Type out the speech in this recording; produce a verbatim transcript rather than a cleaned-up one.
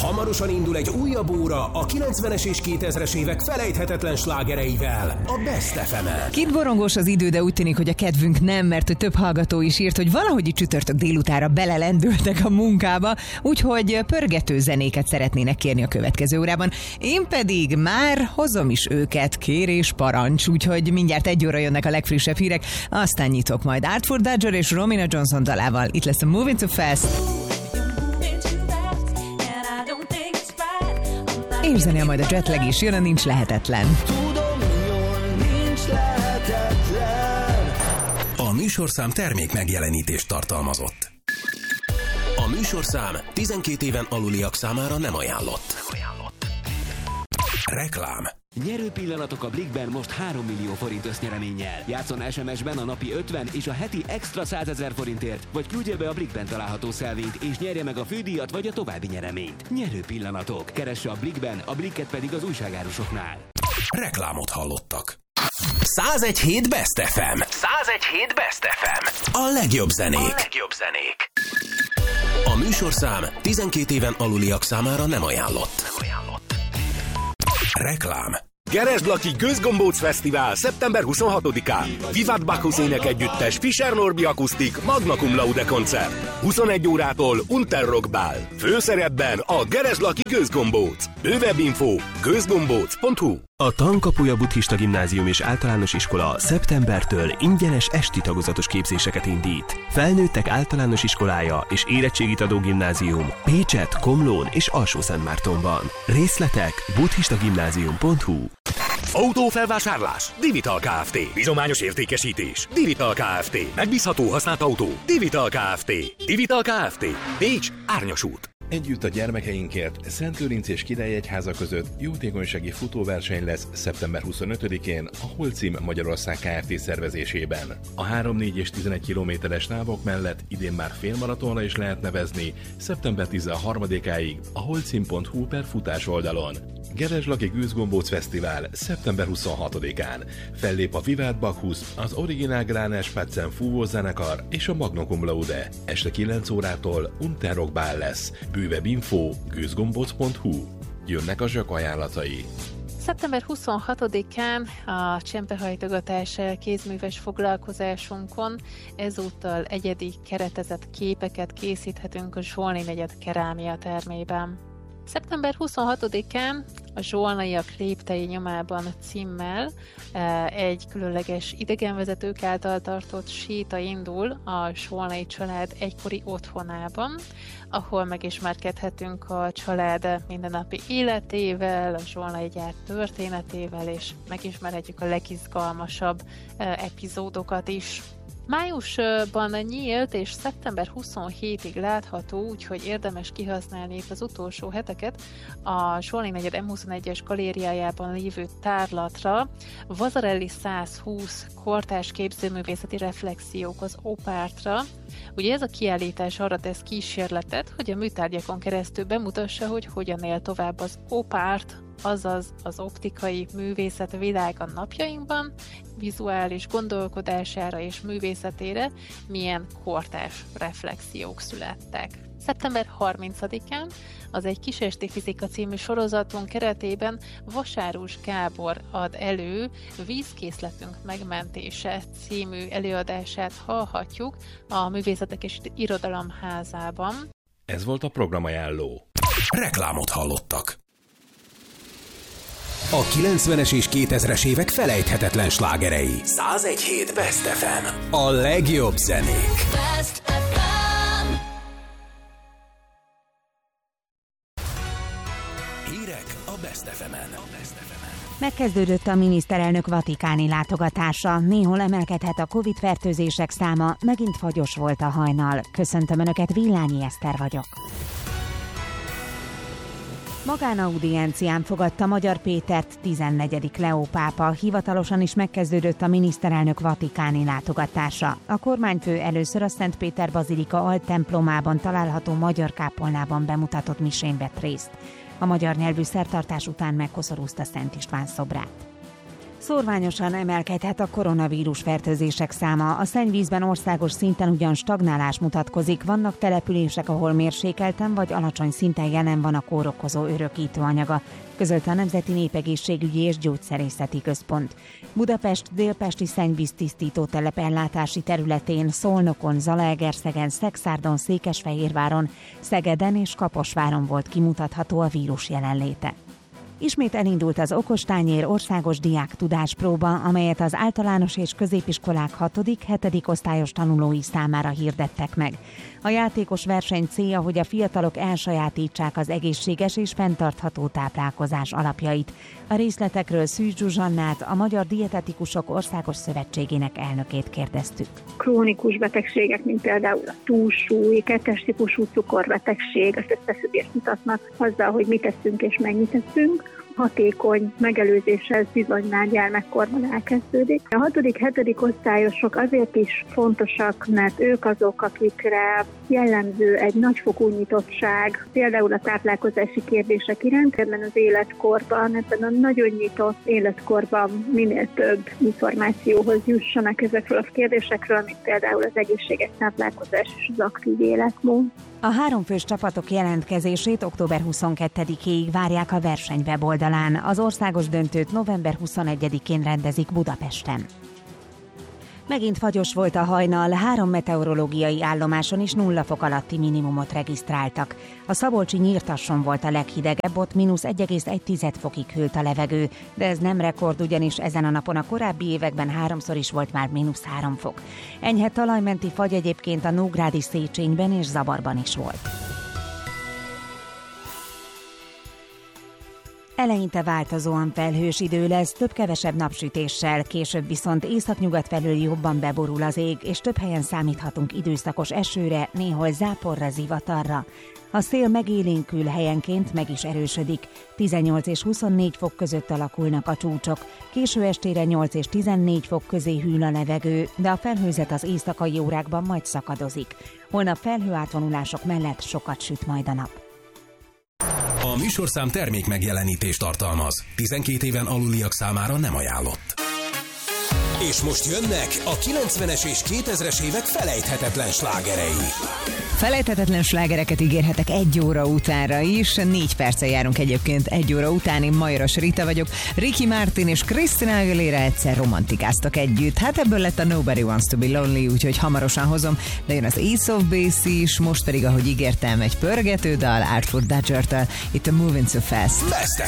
Hamarosan indul egy újabb óra a kilencvenes és kétezres évek felejthetetlen slágereivel, a Best ef emen. Kint borongós az idő, de úgy tűnik, hogy a kedvünk nem, mert hogy több hallgató is írt, hogy valahogy itt csütörtök délutára belelendültek a munkába, úgyhogy pörgető zenéket szeretnének kérni a következő órában. Én pedig már hozom is őket, kérés parancs, úgyhogy mindjárt egy óra jönnek a legfrissebb hírek, aztán nyitok majd Artful Dodger és Romina Johnson dalával. Itt lesz a Moving Too Fast. És zenél majd a Jetlag is jön, a Nincs Lehetetlen. Tudom, jól nincs lehetetlen. A műsorszám termék megjelenítést tartalmazott. A műsorszám tizenkét éven aluliak számára nem ajánlott. Reklám. Nyerő pillanatok a Blikkben most három millió forint össznyereménnyel. Játszon es em es-ben a napi ötven és a heti extra százezer forintért, vagy küldje be a Blikkben található szelvényt, és nyerje meg a fődíjat vagy a további nyereményt. Nyerő pillanatok. Keresse a Blikkben, a Blikket pedig az újságárusoknál. Reklámot hallottak. százegy hét Best ef em. százegy hét Best ef em. A legjobb zenék. A legjobb zenék. A műsorszám tizenkét éven aluliak számára nem ajánlott. Nem ajánlott. Reklám. Geresd-Lucky Gőzgombóc Fesztivál szeptember huszonhatodikán. Vivat Bacchus ének együttes, Fischer Norbi akusztik, Magna Cum Laude koncert. huszonegy órától Unterrock Bál. Főszerepben a Geresd-Lucky Gőzgombóc. Bővebb info gőzgombóc pont hu. A Tankapuja Buddhista Gimnázium és Általános Iskola szeptembertől ingyenes esti tagozatos képzéseket indít. Felnőttek általános iskolája és érettségit adó gimnázium Pécset, Komlón és Alsó-Szentmártonban. Részletek buddhistagimnázium pont hu. Autófelvásárlás. Divital Kft. Bizományos értékesítés. Divital Kft. Megbízható használt autó. Divital Kft. Divital Kft. Pécs, Árnyas út. Együtt a gyermekeinkért Szentlőrinc és Királyegyháza között jótékonysági futóverseny lesz szeptember huszonötödikén a Holcim Magyarország Kft. Szervezésében. A három, négy és tizenegy kilométeres távok mellett idén már félmaratonra is lehet nevezni szeptember tizenharmadikáig a holcim pont hu per futás oldalon. Geresd-Lucky Gőzgombóc Fesztivál szeptember huszonhatodikán. Fellép a Vivat Bacchus, az Originál Gránás Spatzen fúvó zenekar és a Magna Cum Laude. Este kilenc órától Unterrock Bál lesz. Bővebb info gőzgombóc pont hu. Jönnek a zsák ajánlatai. szeptember huszonhatodikán a csempehajtogatás kézműves foglalkozásunkon ezúttal egyedi keretezett képeket készíthetünk a Zsolnay negyed kerámia termében. szeptember huszonhatodikán a Zsolnaiak léptei nyomában címmel egy különleges idegenvezetők által tartott séta indul a Zsolnay család egykori otthonában, ahol megismerkedhetünk a család mindennapi életével, a Zsolnay gyár történetével, és megismerhetjük a legizgalmasabb epizódokat is. Májusban nyílt, és szeptember huszonhetedikéig látható, úgyhogy érdemes kihasználni itt az utolsó heteket a Zsolnay negyed em huszonegyes galériájában lévő tárlatra. Vasarely százhúsz kortárs képzőművészeti reflexiók az opártra. Ugye ez a kiállítás arra tesz kísérletet, hogy a műtárgyakon keresztül bemutassa, hogy hogyan él tovább az opárt, azaz az optikai művészet világa napjainkban, vizuális gondolkodására és művészetére milyen kortárs reflexiók születtek. szeptember harmincadikán az Egy kisesti fizika című sorozatunk keretében Vasárus Gábor ad elő Vízkészletünk megmentése című előadását hallhatjuk a Művészetek és Irodalom Házában. Ez volt a programajánló. Reklámot hallottak. A kilencvenes és kétezres évek felejthetetlen slágerei. százegy hét Best ef em. A legjobb zenék. Best ef em. Hírek a Best ef emen. Megkezdődött a miniszterelnök vatikáni látogatása. Néhol emelkedhet a Covid-fertőzések száma, megint fagyos volt a hajnal. Köszöntöm Önöket, Villányi Eszter vagyok. Magánaudiencián fogadta Magyar Pétert tizennegyedik Leó pápa, hivatalosan is megkezdődött a miniszterelnök vatikáni látogatása. A kormányfő először a Szent Péter bazilika altemplomában található magyar kápolnában bemutatott misén vett részt. A magyar nyelvű szertartás után megkoszorúzta Szent István szobrát. Szórványosan emelkedhet a koronavírus fertőzések száma. A szennyvízben országos szinten ugyan stagnálás mutatkozik, vannak települések, ahol mérsékelten vagy alacsony szinten jelen van a kórokozó örökítő anyaga, közölte a Nemzeti Népegészségügyi és Gyógyszerészeti Központ. Budapest délpesti szennyvíztisztító telep ellátási területén, Szolnokon, Zalaegerszegen, Szekszárdon, Székesfehérváron, Szegeden és Kaposváron volt kimutatható a vírus jelenléte. Ismét elindult az okostányér országos diák tudáspróba, amelyet az általános és középiskolák hatodik-hetedik osztályos tanulói számára hirdettek meg. A játékos verseny célja, hogy a fiatalok elsajátítsák az egészséges és fenntartható táplálkozás alapjait. A részletekről Szűcs Zsuzsannát, a Magyar Dietetikusok Országos Szövetségének elnökét kérdeztük. Krónikus betegségek, mint például a túlsúly, kettes típusú cukorbetegség, az összefüggést mutatnak azzal, hogy mit teszünk és mennyit teszünk. Hatékony megelőzése ez bizony már gyermekkorban elkezdődik. A hatodik-hetedik osztályosok azért is fontosak, mert ők azok, akikre jellemző egy nagyfokú nyitottság, például a táplálkozási kérdések iránt, ebben az életkorban, ebben a nagyon nyitott életkorban minél több információhoz jussanak ezekről a kérdésekről, mint például az egészséges táplálkozás és az aktív életmód. A háromfős csapatok jelentkezését október huszonkettedikéig várják a verseny weboldalán. Az országos döntőt november huszonegyedikén rendezik Budapesten. Megint fagyos volt a hajnal, három meteorológiai állomáson is nulla fok alatti minimumot regisztráltak. A szabolcsi Nyírtasson volt a leghidegebb, ott mínusz egy egész egy fokig hűlt a levegő, de ez nem rekord, ugyanis ezen a napon a korábbi években háromszor is volt már mínusz három fok. Enyhe talajmenti fagy egyébként a nógrádi Széchenyben és Zabarban is volt. Eleinte változóan felhős idő lesz, több-kevesebb napsütéssel, később viszont északnyugat felől jobban beborul az ég, és több helyen számíthatunk időszakos esőre, néhol záporra, zivatarra. A szél megélénkül, helyenként meg is erősödik. tizennyolc és huszonnégy fok között alakulnak a csúcsok. Késő estére nyolc és tizennégy fok közé hűl a levegő, de a felhőzet az éjszakai órákban majd szakadozik. Holnap felhőátvonulások mellett sokat süt majd a nap. A műsorszám termék megjelenítést tartalmaz. tizenkét éven aluliak számára nem ajánlott. És most jönnek a kilencvenes és kétezres évek felejthetetlen slágerei. Felejthetetlen slágereket ígérhetek egy óra utánra is. Négy perccel járunk egyébként egy óra után. Én Majoras Rita vagyok. Ricky Martin és Christina Aguilera egyszer romantikáztak együtt. Hát ebből lett a Nobody Wants to be Lonely, úgyhogy hamarosan hozom. De jön az Ace of Base is, most pedig, ahogy ígértem, egy pörgető dal Artful Dodger-től. Itt a Moving So Fast. Best